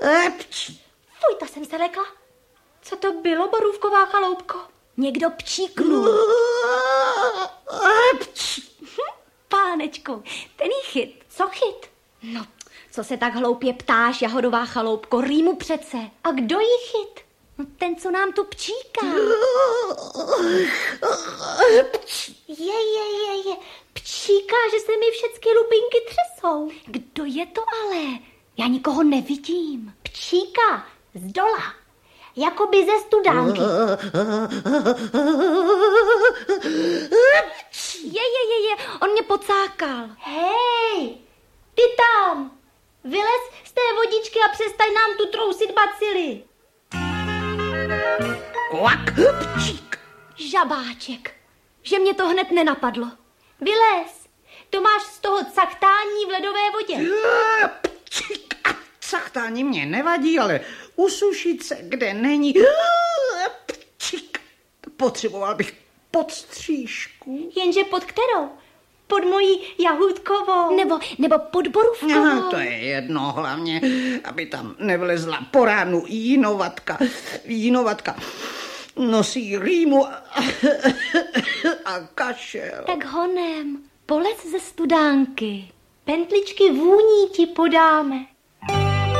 Fuj, to jsem se lekla. Co to bylo, borůvková chaloupko? Někdo pčíknul. Pánečku, ten jí chyt. Co chyt? No, co se tak hloupě ptáš, jahodová chaloupko, rýmu přece. A kdo jí chyt? No, ten, co nám tu pčíká. Je. Pčíká, že se mi všechny lupinky třesou. Kdo je to ale? Já nikoho nevidím. Pčíká, z dola. Jakoby ze studánky. Je, on mě pocákal. Hej, ty tam, vylez z té vodičky a přestaň nám tu trousit bacily. Kvak, pčík. Žabáček, že mě to hned nenapadlo. Vylez, to máš z toho cachtání v ledové vodě. Pčík, cachtání mě nevadí, ale usušit se, kde není. Pčík, potřeboval bych podstřížku. Jenže pod kterou? Pod mojí jahůdkovou. Nebo pod borůvkovou. No, to je jedno, hlavně, aby tam nevlezla po ránu jínovatka. Nosí rýmu a kašel. Tak honem, polez ze studánky. Pentličky vůní ti podáme.